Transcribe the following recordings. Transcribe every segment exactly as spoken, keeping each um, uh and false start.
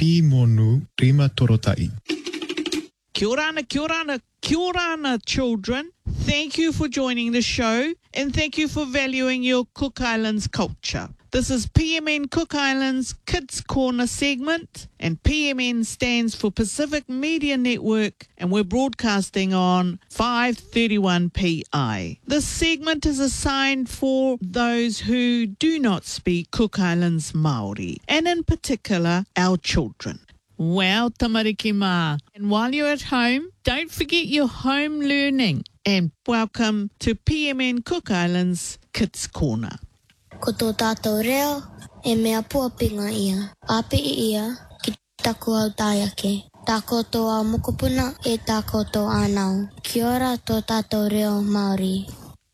Pi Monu Rima Torotai. Kia ora ana, kia ora ana, kia ora ana, children. Thank you for joining the show and thank you for valuing your Cook Islands culture. This is P M N Cook Islands Kids Corner segment, and P M N stands for Pacific Media Network, and we're broadcasting on five thirty-one P I. This segment is assigned for those who do not speak Cook Islands Māori, and in particular, our children. Wow, tamariki mā. And while you're at home, don't forget your home learning. And welcome to P M N Cook Islands Kids Corner. Ko tō tātou reo, e mea puapinga ia. Api i ia, ki taku au tāiake. Tā koutou au mokopuna, e tā koutou ānau. Kia ora tō tātou reo Māori.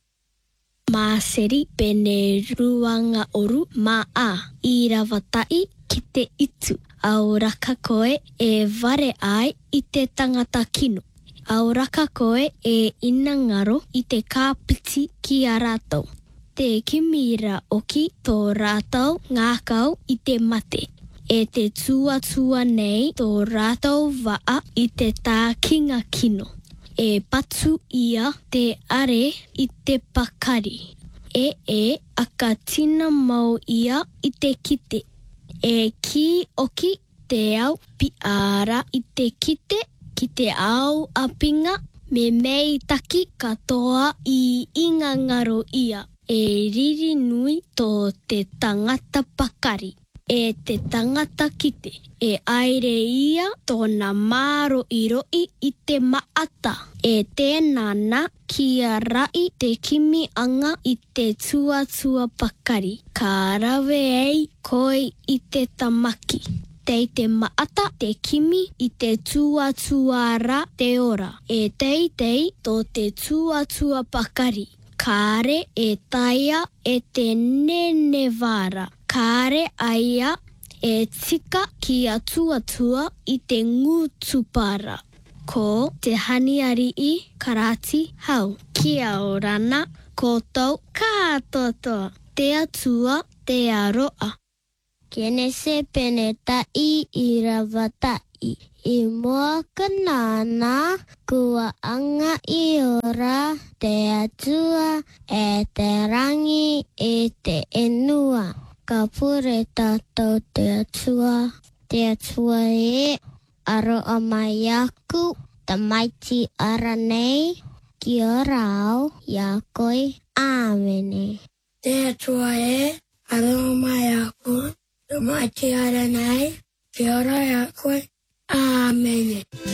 Māseri pene ruanga oru mā a. I rawatai ki te itu. Au raka koe e ware ai i te tangata kino. Au raka koe e ina ngaro i te kāpiti ki a rātou. Te kimira oki tō rātou ngākau i te mate. E te tuatua nei tō rātou waa i te tā kinga kino. E patu ia te are i te pakari. E e aka tina mau ia i te kite. E ki oki te au pi ara i te kite ki te au apinga me mei taki katoa i inga ngaro ia. E riri nui tō te tangata pakari. E te tangata kite. E aere ia tōna māro i roi i te maata. E tēnana kia rai te kimi anga i te tuatua pakari. Ka rawe ei koi i te tamaki. Tei te maata te kimi i te tuatuara te ora. E tei tei tō te tuatua pakari. Kāre e taia e te nenevara. Kāre aia e tika ki a tuatua i te ngūtupara. Ko te haniari i karati hau. Kia orana koutou kātotoa. Te atua te aroa. Kene se pene tai i rawatai. I mua kanana kua anga i ora te atua e te rangi e te enua. Ka pure tātou te atua. Te atua e aroa mai aku tamaiti ara nei ki ora au ia koe āmene. Te atua e aroa mai aku tamaiti ara nei ki ora ia koe āmene.